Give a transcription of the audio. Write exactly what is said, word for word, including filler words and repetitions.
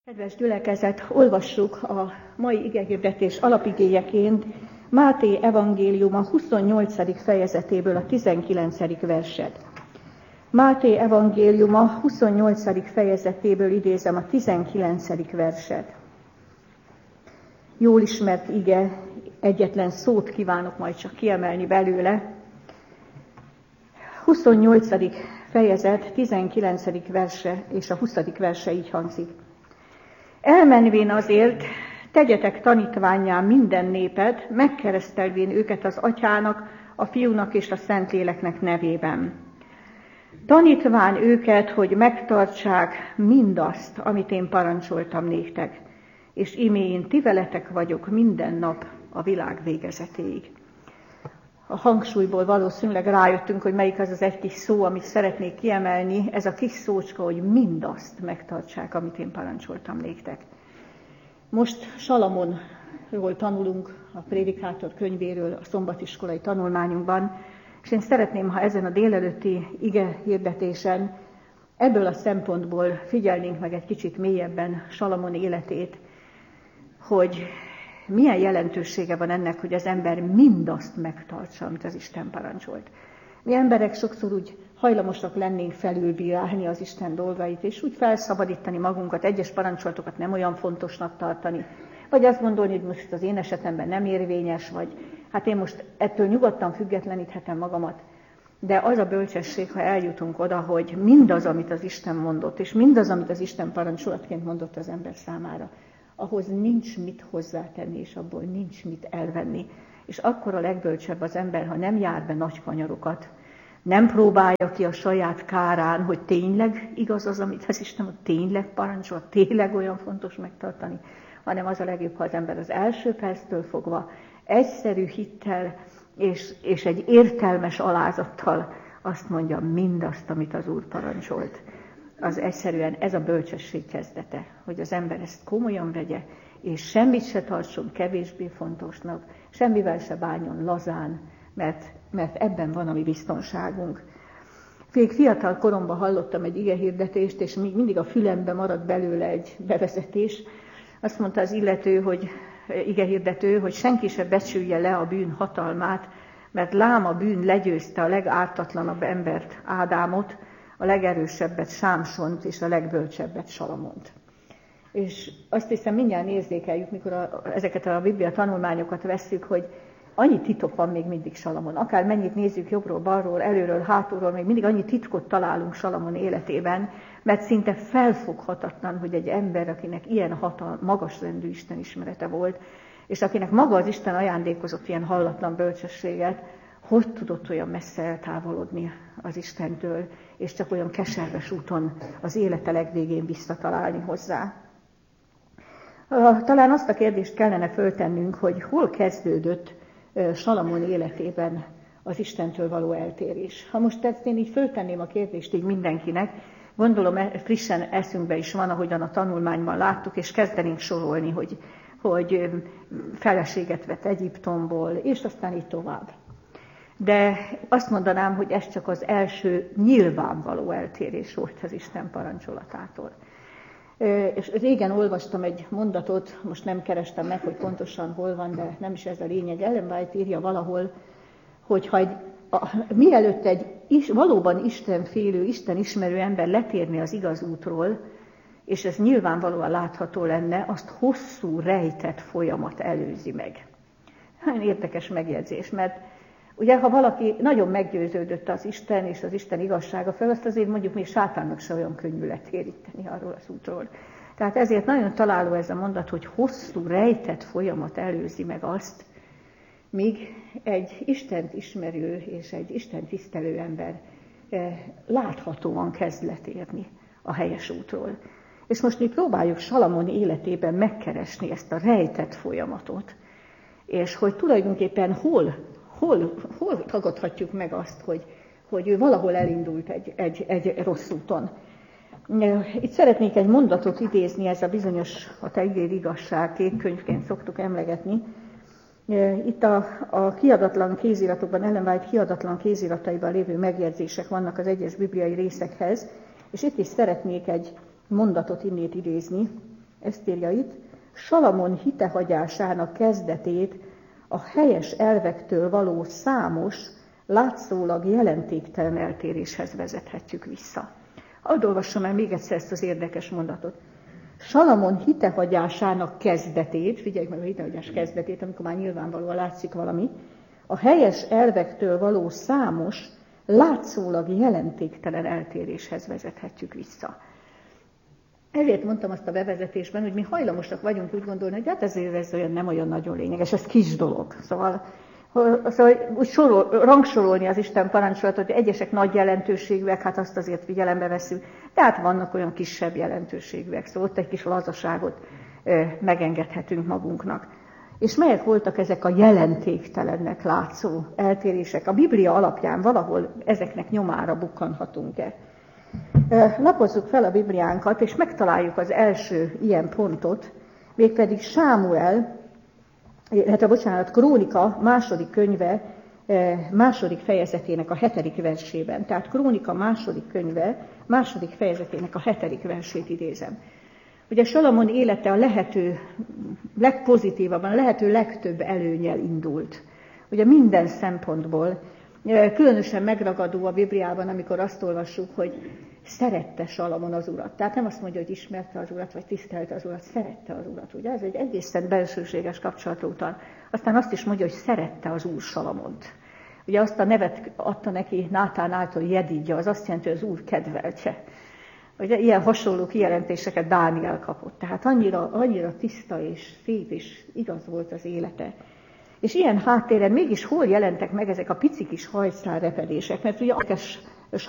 Kedves gyülekezet, olvassuk a mai igehirdetés alapigéjeként Máté evangéliuma huszonnyolcadik fejezetéből a tizenkilencedik verset. Máté evangéliuma huszonnyolcadik fejezetéből idézem a tizenkilencedik verset. Jól ismert ige, egyetlen szót kívánok majd csak kiemelni belőle. huszonnyolcadik fejezet, tizenkilencedik verse és a huszadik verse így hangzik. Elmenvén azért, tegyetek tanítvánnyá minden népet, megkeresztelvén őket az Atyának, a Fiúnak és a Szentléleknek nevében. Tanítván őket, hogy megtartsák mindazt, amit én parancsoltam néktek, és imé én ti veletek vagyok minden nap a világ végezetéig. A hangsúlyból valószínűleg rájöttünk, hogy melyik az az egy kis szó, amit szeretnék kiemelni, ez a kis szócska, hogy mindazt megtartsák, amit én parancsoltam néktek. Most Salamonról tanulunk, a Prédikátor könyvéről, a szombatiskolai tanulmányunkban, és én szeretném, ha ezen a délelőtti ige hirdetésen ebből a szempontból figyelnénk meg egy kicsit mélyebben Salamon életét, hogy milyen jelentősége van ennek, hogy az ember mindazt megtartsa, amit az Isten parancsolt. Mi emberek sokszor úgy hajlamosak lennénk felülbírálni az Isten dolgait, és úgy felszabadítani magunkat, egyes parancsolatokat nem olyan fontosnak tartani, vagy azt gondolni, hogy most az én esetemben nem érvényes, vagy hát én most ettől nyugodtan függetleníthetem magamat. De az a bölcsesség, ha eljutunk oda, hogy mindaz, amit az Isten mondott, és mindaz, amit az Isten parancsolatként mondott az ember számára, ahhoz nincs mit hozzátenni, és abból nincs mit elvenni. És akkor a legbölcsebb az ember, ha nem jár be nagy kanyarokat, nem próbálja ki a saját kárán, hogy tényleg igaz az, amit az Isten mond, tényleg parancsol, tényleg olyan fontos megtartani, hanem az a legjobb, ha az ember az első perctől fogva egyszerű hittel és, és egy értelmes alázattal azt mondja mindazt, amit az Úr parancsolt. Az egyszerűen ez a bölcsesség kezdete, hogy az ember ezt komolyan vegye, és semmit se tartson kevésbé fontosnak, semmivel se bánjon lazán, mert, mert ebben van a mi biztonságunk. Még fiatal koromban hallottam egy igehirdetést, és még mindig a fülembe maradt belőle egy bevezetés. Azt mondta az illető, hogy igehirdető, hogy senki se becsülje le a bűn hatalmát, mert lám a bűn legyőzte a legártatlanabb embert, Ádámot, a legerősebbet, Sámsont és a legbölcsebbet, Salamont. És azt hiszem, mindjárt érzékeljük, mikor a, ezeket a Biblia tanulmányokat vesszük, hogy annyi titok van még mindig Salamon. Akár mennyit nézzük jobbról, balról, előről, hátulról, még mindig annyi titkot találunk Salamon életében, mert szinte felfoghatatlan, hogy egy ember, akinek ilyen hatal, magas rendű Isten ismerete volt, és akinek maga az Isten ajándékozott ilyen hallatlan bölcsességet, hogy tudott olyan messze eltávolodni az Istentől, és csak olyan keserves úton az élete legvégén visszatalálni hozzá. Talán azt a kérdést kellene föltennünk, hogy hol kezdődött Salamon életében az Istentől való eltérés. Ha most ezt én így föltenném a kérdést így mindenkinek, gondolom frissen eszünkbe is van, ahogyan a tanulmányban láttuk, és kezdenénk sorolni, hogy, hogy feleséget vett Egyiptomból, és aztán így tovább. De azt mondanám, hogy ez csak az első nyilvánvaló eltérés volt az Isten parancsolatától. És régen olvastam egy mondatot, most nem kerestem meg, hogy pontosan hol van, de nem is ez a lényeg. Ellen White írja valahol, hogy ha egy, a, mielőtt egy is, valóban istenfélő, Isten ismerő ember letérni az igaz útról, és ez nyilvánvalóan látható lenne, azt hosszú, rejtett folyamat előzi meg. Nagyon érdekes megjegyzés, mert ugye, ha valaki nagyon meggyőződött az Isten és az Isten igazsága fel, azt azért mondjuk még sátánnak se olyan könnyű letéríteni arról az útról. Tehát ezért nagyon találó ez a mondat, hogy hosszú, rejtett folyamat előzi meg azt, míg egy Istent ismerő és egy Isten tisztelő ember láthatóan kezd letérni a helyes útról. És most mi próbáljuk Salamon életében megkeresni ezt a rejtett folyamatot, és hogy tulajdonképpen hol Hol, hol tagadhatjuk meg azt, hogy, hogy ő valahol elindult egy, egy, egy rossz úton. Itt szeretnék egy mondatot idézni, ez a bizonyos, a Te igéd igazság, két könyvként szoktuk emlegetni. Itt a, a kiadatlan kéziratokban, Ellen White kiadatlan kézirataiban lévő megjegyzések vannak az egyes bibliai részekhez, és itt is szeretnék egy mondatot innét idézni. ezt írja itt, Salamon hitehagyásának kezdetét a helyes elvektől való számos, látszólag jelentéktelen eltéréshez vezethetjük vissza. Hadd olvassam el még egyszer ezt az érdekes mondatot. Salamon hitehagyásának kezdetét, figyeljük meg a hitehagyás kezdetét, amikor már nyilvánvalóan látszik valami, a helyes elvektől való számos, látszólag jelentéktelen eltéréshez vezethetjük vissza. Ezért mondtam azt a bevezetésben, hogy mi hajlamosak vagyunk úgy gondolni, hogy hát ezért ez olyan, nem olyan nagyon lényeges, ez kis dolog. Szóval, szóval úgy sorol, rangsorolni az Isten parancsolatot, hogy egyesek nagy jelentőségűek, hát azt azért figyelembe veszünk, de hát vannak olyan kisebb jelentőségűek, szóval ott egy kis lazaságot megengedhetünk magunknak. És melyek voltak ezek a jelentéktelennek látszó eltérések? A Biblia alapján valahol ezeknek nyomára bukkanhatunk-e? Lapozzuk fel a Bibliánkat, és megtaláljuk az első ilyen pontot, mégpedig Sámuel, illetve bocsánat, Krónika második könyve, második fejezetének a hetedik versében. Tehát Krónika második könyve, második fejezetének a hetedik versét idézem. Ugye Salamon élete a lehető legpozitívabban, a lehető legtöbb előnnyel indult. Ugye minden szempontból, különösen megragadó a Bibliában, amikor azt olvassuk, hogy szerette Salamon az Urat. Tehát nem azt mondja, hogy ismerte az Urat, vagy tisztelte az Urat, szerette az Urat. Ugye? Ez egy egészen belsőséges kapcsolatra utal. Aztán azt is mondja, hogy szerette az Úr Salamont. Ugye azt a nevet adta neki Nátán által Jedidja, az azt jelenti, hogy az Úr kedveltje. Ugye ilyen hasonló kijelentéseket Dániel kapott. Tehát annyira, annyira tiszta és szép és igaz volt az élete. És ilyen háttéren mégis hol jelentek meg ezek a pici kis hajszálrepedések? Mert ugye érdekes